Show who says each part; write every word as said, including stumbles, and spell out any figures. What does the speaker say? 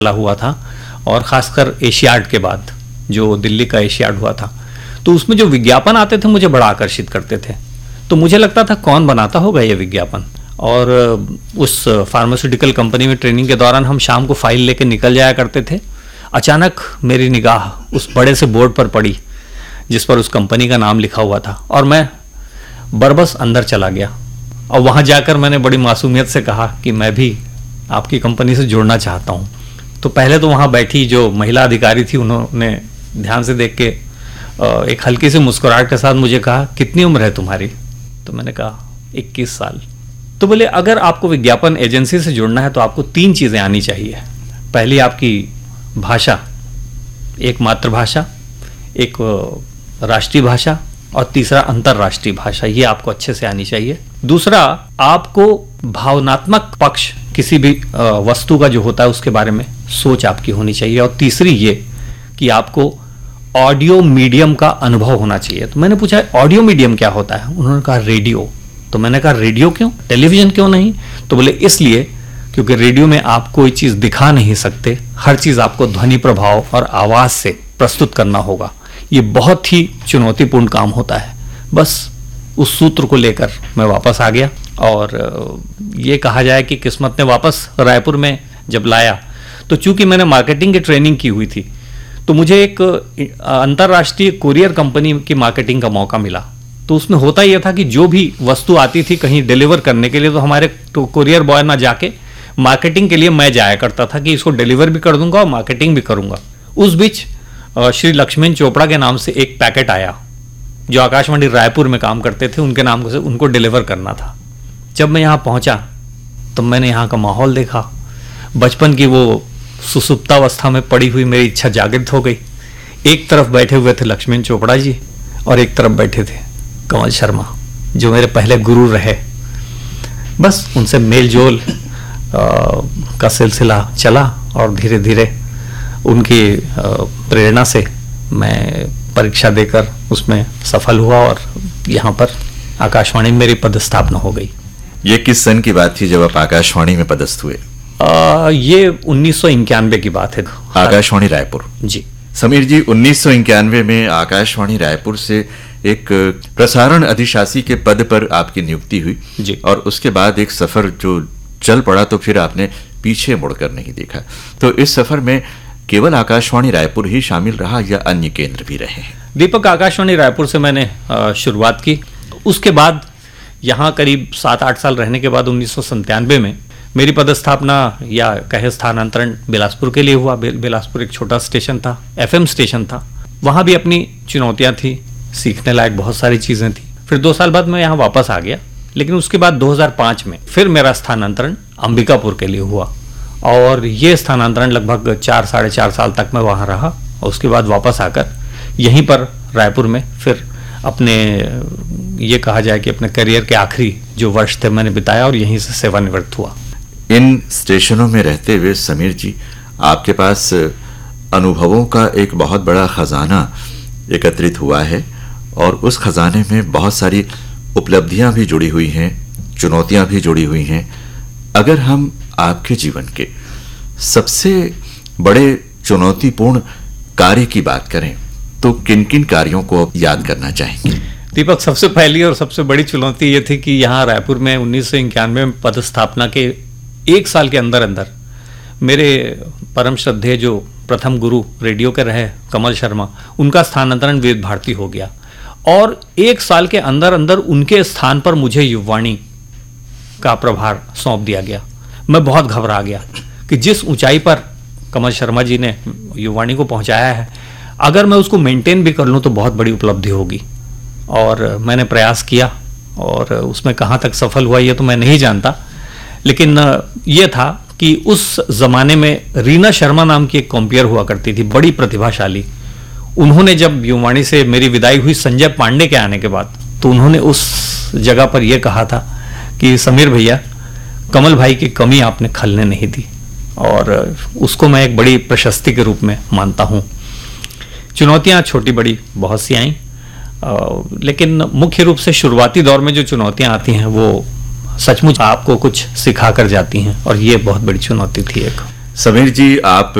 Speaker 1: हुआ था, और ख़ासकर एशियाड के बाद जो दिल्ली का एशियाड हुआ था, तो उसमें जो विज्ञापन आते थे मुझे बड़ा आकर्षित करते थे। तो मुझे लगता था कौन बनाता होगा ये विज्ञापन। और उस फार्मास्यूटिकल कंपनी में ट्रेनिंग के दौरान हम शाम को फाइल लेके निकल जाया करते थे। अचानक मेरी निगाह उस बड़े से बोर्ड पर पड़ी जिस पर उस कंपनी का नाम लिखा हुआ था, और मैं बरबस अंदर चला गया। और वहाँ जाकर मैंने बड़ी मासूमियत से कहा कि मैं भी आपकी कंपनी से जुड़ना चाहता हूँ। तो पहले तो वहाँ बैठी जो महिला अधिकारी थी, उन्होंने ध्यान से देख के एक हल्की सी मुस्कुराहट के साथ मुझे कहा, कितनी उम्र है तुम्हारी? तो मैंने कहा इक्कीस साल। तो बोले, अगर आपको विज्ञापन एजेंसी से जुड़ना है तो आपको तीन चीज़ें आनी चाहिए। पहली आपकी भाषा, एक मातृभाषा, एक राष्ट्रीय भाषा, और तीसरा अंतर्राष्ट्रीय भाषा, ये आपको अच्छे से आनी चाहिए। दूसरा, आपको भावनात्मक पक्ष किसी भी वस्तु का जो होता है उसके बारे में सोच आपकी होनी चाहिए। और तीसरी ये कि आपको ऑडियो मीडियम का अनुभव होना चाहिए। तो मैंने पूछा ऑडियो मीडियम क्या होता है? उन्होंने कहा रेडियो। तो मैंने कहा रेडियो क्यों, टेलीविजन क्यों नहीं? तो बोले इसलिए क्योंकि रेडियो में आप कोई चीज़ दिखा नहीं सकते, हर चीज़ आपको ध्वनि प्रभाव और आवाज़ से प्रस्तुत करना होगा। ये बहुत ही चुनौतीपूर्ण काम होता है। बस उस सूत्र को लेकर मैं वापस आ गया, और ये कहा जाए कि किस्मत ने वापस रायपुर में जब लाया, तो चूंकि मैंने मार्केटिंग की ट्रेनिंग की हुई थी, तो मुझे एक अंतर्राष्ट्रीय कुरियर कंपनी की मार्केटिंग का मौका मिला। तो उसमें होता यह था कि जो भी वस्तु आती थी कहीं डिलीवर करने के लिए, तो हमारे तो कुरियर बॉय ना जाके मार्केटिंग के लिए मैं जाया करता था कि इसको डिलीवर भी कर दूंगा और मार्केटिंग भी करूंगा। उस बीच श्री लक्ष्मण चोपड़ा के नाम से एक पैकेट आया जो आकाशवाणी रायपुर में काम करते थे, उनके नाम से उनको डिलीवर करना था। जब मैं यहाँ पहुँचा तो मैंने यहाँ का माहौल देखा। बचपन की वो सुसुप्तावस्था में पड़ी हुई मेरी इच्छा जागृत हो गई। एक तरफ बैठे हुए थे लक्ष्मण चोपड़ा जी, और एक तरफ बैठे थे कमल शर्मा जो मेरे पहले गुरु रहे। बस उनसे मेल जोल का सिलसिला चला, और धीरे धीरे उनकी प्रेरणा से मैं परीक्षा देकर उसमें सफल हुआ, और यहाँ पर आकाशवाणी में मेरी पदस्थापना हो गई।
Speaker 2: ये किस सन की बात थी जब आप आकाशवाणी में पदस्थ हुए?
Speaker 1: आ, ये उन्नीस सौ इक्यानवे की बात है।
Speaker 2: आकाशवाणी रायपुर।
Speaker 1: जी
Speaker 2: समीर जी, उन्नीस सौ इक्यानवे में आकाशवाणी रायपुर से एक प्रसारण अधिशासी के पद पर आपकी नियुक्ति हुई
Speaker 1: जी।
Speaker 2: और उसके बाद एक सफर जो चल पड़ा, तो फिर आपने पीछे मुड़कर नहीं देखा। तो इस सफर में केवल आकाशवाणी रायपुर ही शामिल रहा या अन्य केंद्र भी रहे हैं?
Speaker 1: दीपक, आकाशवाणी रायपुर से मैंने शुरुआत की। उसके बाद यहाँ करीब सात आठ साल रहने के बाद उन्नीस सौ संतानवे में मेरी पदस्थापना या कहे स्थानांतरण बिलासपुर के लिए हुआ। बिलासपुर एक छोटा स्टेशन था, एफएम स्टेशन था। वहाँ भी अपनी चुनौतियाँ थी, सीखने लायक बहुत सारी चीज़ें थी। फिर दो साल बाद मैं यहाँ वापस आ गया, लेकिन उसके बाद दो हज़ार पाँच में फिर मेरा स्थानांतरण अंबिकापुर के लिए हुआ, और ये स्थानांतरण लगभग चार साढ़े चार साल तक मैं वहाँ रहा। और उसके बाद वापस आकर यहीं पर रायपुर में फिर अपने, ये कहा जाए कि अपने करियर के आखिरी जो वर्ष थे मैंने बिताया, और यहीं से सेवानिवृत्त हुआ।
Speaker 2: इन स्टेशनों में रहते हुए समीर जी, आपके पास अनुभवों का एक बहुत बड़ा खजाना एकत्रित हुआ है, और उस खजाने में बहुत सारी उपलब्धियां भी जुड़ी हुई हैं, चुनौतियां भी जुड़ी हुई हैं। अगर हम आपके जीवन के सबसे बड़े चुनौतीपूर्ण कार्य की बात करें तो किन किन कार्यों को आप याद करना चाहेंगे?
Speaker 1: दीपक, सबसे पहली और सबसे बड़ी चुनौती ये थी कि यहाँ रायपुर में उन्नीस सौ इक्यानवे में पदस्थापना के एक साल के अंदर अंदर मेरे परम श्रद्धेय जो प्रथम गुरु रेडियो के रहे कमल शर्मा, उनका स्थानांतरण वेद भारती हो गया, और एक साल के अंदर अंदर उनके स्थान पर मुझे युववाणी का प्रभार सौंप दिया गया। मैं बहुत घबरा गया कि जिस ऊंचाई पर कमल शर्मा जी ने युववाणी को पहुंचाया है, अगर मैं उसको मेंटेन भी कर लूं तो बहुत बड़ी उपलब्धि होगी। और मैंने प्रयास किया, और उसमें कहाँ तक सफल हुआ ये तो मैं नहीं जानता, लेकिन ये था कि उस ज़माने में रीना शर्मा नाम की एक कॉम्पियर हुआ करती थी, बड़ी प्रतिभाशाली। उन्होंने जब युववाणी से मेरी विदाई हुई संजय पांडे के आने के बाद, तो उन्होंने उस जगह पर यह कहा था कि समीर भैया, कमल भाई की कमी आपने खलने नहीं दी, और उसको मैं एक बड़ी प्रशस्ति के रूप में मानता हूँ। चुनौतियाँ छोटी बड़ी बहुत सी आईं, लेकिन मुख्य रूप से शुरुआती दौर में जो चुनौतियाँ आती हैं वो सचमुच आपको कुछ सिखा कर जाती हैं, और ये बहुत बड़ी चुनौती थी एक।
Speaker 2: समीर जी, आप